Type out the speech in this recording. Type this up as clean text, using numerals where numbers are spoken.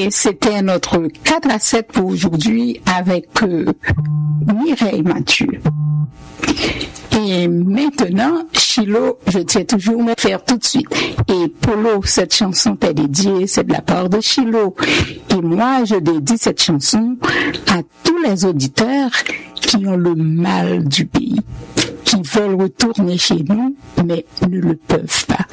Et c'était notre 4-7 pour aujourd'hui avec Mireille Mathieu. Et maintenant, Chilo, je tiens toujours à me faire tout de suite. Et Polo, cette chanson t'est dédiée, c'est de la part de Chilo. Et moi, je dédie cette chanson à tous les auditeurs qui ont le mal du pays, qui veulent retourner chez nous, mais ne le peuvent pas.